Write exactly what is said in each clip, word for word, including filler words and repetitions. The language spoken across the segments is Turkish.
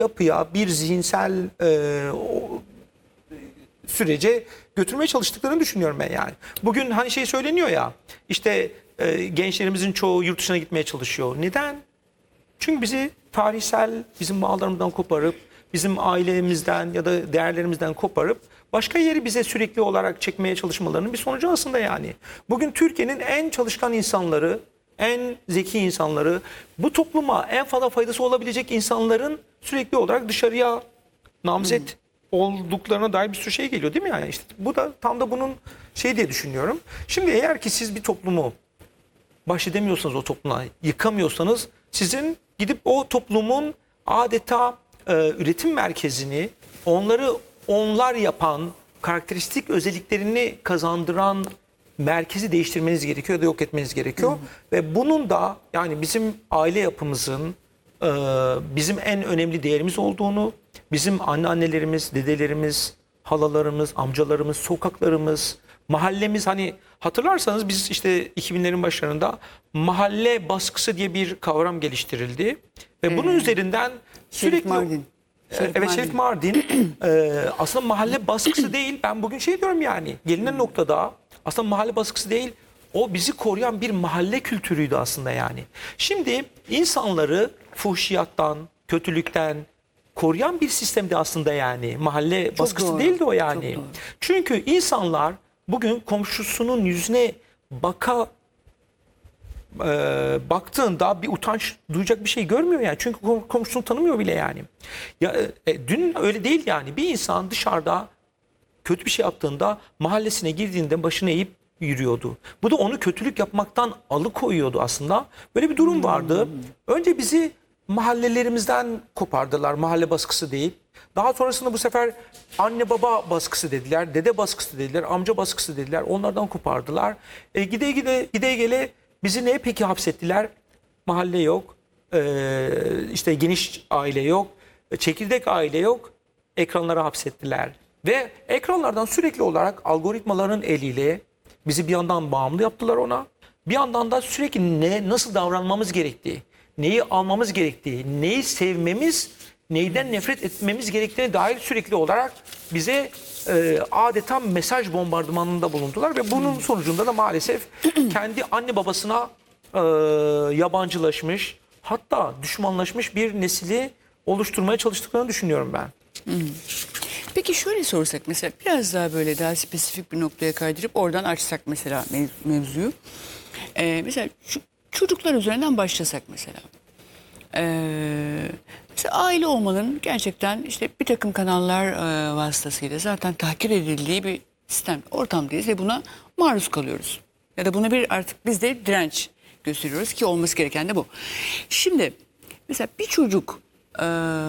yapıya, bir zihinsel e, o, sürece götürmeye çalıştıklarını düşünüyorum ben yani. Bugün hani şey söyleniyor ya, işte e, gençlerimizin çoğu yurt dışına gitmeye çalışıyor. Neden? Çünkü bizi tarihsel, bizim bağlarımızdan koparıp, bizim ailemizden ya da değerlerimizden koparıp başka yeri bize sürekli olarak çekmeye çalışmalarının bir sonucu aslında yani. Bugün Türkiye'nin en çalışkan insanları, en zeki insanları, bu topluma en fazla faydası olabilecek insanların sürekli olarak dışarıya namzet hmm. olduklarına dair bir sürü şey geliyor değil mi yani? İşte bu da tam da bunun şey diye düşünüyorum. Şimdi eğer ki siz bir toplumu baş edemiyorsanız, o topluma yıkamıyorsanız, sizin gidip o toplumun adeta e, üretim merkezini, onları onlar yapan, karakteristik özelliklerini kazandıran merkezi değiştirmeniz gerekiyor ya da yok etmeniz gerekiyor. Hı hı. Ve bunun da yani bizim aile yapımızın e, bizim en önemli değerimiz olduğunu, bizim anneannelerimiz, dedelerimiz, halalarımız, amcalarımız, sokaklarımız, mahallemiz, hani hatırlarsanız biz işte iki binlerin başlarında mahalle baskısı diye bir kavram geliştirildi. Ve ee, bunun üzerinden Şerif sürekli... Mardin. Şerif evet Mardin. Şerif Mardin e, aslında mahalle baskısı değil. Ben bugün şey diyorum yani, gelinen noktada aslında mahalle baskısı değil. O bizi koruyan bir mahalle kültürüydü aslında yani. Şimdi insanları fuhşiyattan, kötülükten koruyan bir sistemdi aslında yani. Mahalle Çok baskısı doğru. değildi o yani. Çünkü insanlar bugün komşusunun yüzüne baka e, baktığında bir utanç duyacak bir şey görmüyor yani. Çünkü komşusunu tanımıyor bile yani. Ya e, dün öyle değil yani. Bir insan dışarıda kötü bir şey yaptığında mahallesine girdiğinde başını eğip yürüyordu. Bu da onu kötülük yapmaktan alıkoyuyordu aslında. Böyle bir durum vardı. Önce bizi mahallelerimizden kopardılar, mahalle baskısı deyip. Daha sonrasında bu sefer anne baba baskısı dediler, dede baskısı dediler, amca baskısı dediler. Onlardan kopardılar. E, gide gide gide gele bizi neye peki hapsettiler? Mahalle yok, e, işte geniş aile yok, çekirdek aile yok. Ekranlara hapsettiler. Ve ekranlardan sürekli olarak algoritmaların eliyle bizi bir yandan bağımlı yaptılar ona. Bir yandan da sürekli ne, nasıl davranmamız gerektiği, neyi almamız gerektiği, neyi sevmemiz, neyden nefret etmemiz gerektiğine dair sürekli olarak bize e, adeta mesaj bombardımanında bulundular. Ve bunun sonucunda da maalesef kendi anne babasına e, yabancılaşmış, hatta düşmanlaşmış bir nesili oluşturmaya çalıştıklarını düşünüyorum ben. Hmm. Peki şöyle sorsak mesela, biraz daha böyle daha spesifik bir noktaya kaydırıp oradan açsak mesela mev mevzuyu. Ee, mesela şu, çocuklar üzerinden başlasak mesela. Ee, mesela aile olmanın gerçekten işte bir takım kanallar e, vasıtasıyla zaten tahkir edildiği bir sistem, ortamdayız ve buna maruz kalıyoruz. Ya da buna bir artık biz de direnç gösteriyoruz ki olması gereken de bu. Şimdi mesela bir çocuk E,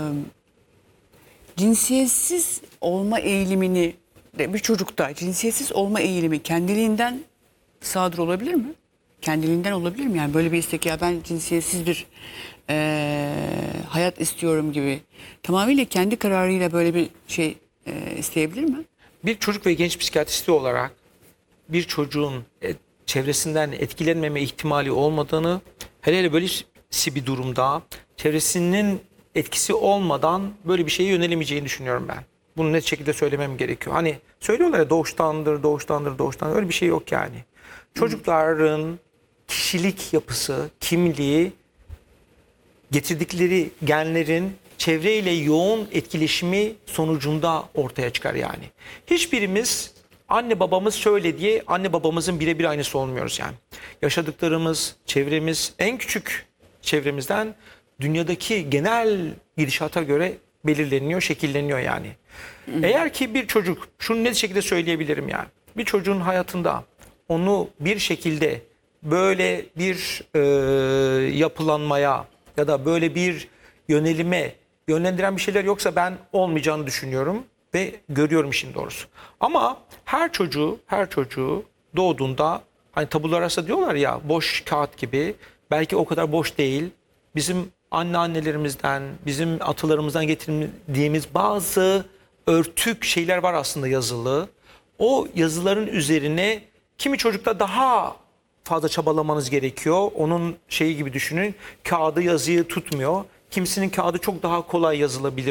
cinsiyetsiz olma eğilimini, bir çocukta cinsiyetsiz olma eğilimi kendiliğinden sadır olabilir mi? Kendiliğinden olabilir mi? Yani böyle bir istek, ya ben cinsiyetsiz bir e, hayat istiyorum gibi tamamıyla kendi kararıyla böyle bir şey e, isteyebilir mi? Bir çocuk ve genç psikiyatristi olarak bir çocuğun e, çevresinden etkilenmeme ihtimali olmadığını, hele hele böyle bir durumda çevresinin etkisi olmadan böyle bir şeye yönelemeyeceğini düşünüyorum ben. Bunu net şekilde söylemem gerekiyor. Hani söylüyorlar ya, doğuştandır, doğuştandır, doğuştandır. Öyle bir şey yok yani. Çocukların kişilik yapısı, kimliği, getirdikleri genlerin çevreyle yoğun etkileşimi sonucunda ortaya çıkar yani. Hiçbirimiz anne babamız şöyle diye anne babamızın birebir aynısı olmuyoruz yani. Yaşadıklarımız, çevremiz, en küçük çevremizden dünyadaki genel gidişata göre belirleniyor, şekilleniyor yani. Hı. Eğer ki bir çocuk, şunu net şekilde söyleyebilirim yani. Bir çocuğun hayatında onu bir şekilde böyle bir e, yapılanmaya ya da böyle bir yönelime yönlendiren bir şeyler yoksa ben olmayacağını düşünüyorum ve görüyorum işin doğrusu. Ama her çocuğu, her çocuğu doğduğunda hani tabular arasında diyorlar ya, boş kağıt gibi, belki o kadar boş değil. Bizim anneannelerimizden, bizim atalarımızdan getirdiğimiz bazı örtük şeyler var aslında yazılı. O yazıların üzerine kimi çocukta daha fazla çabalamanız gerekiyor. Onun şeyi gibi düşünün, kağıdı yazıyı tutmuyor. Kimisinin kağıdı çok daha kolay yazılabilir.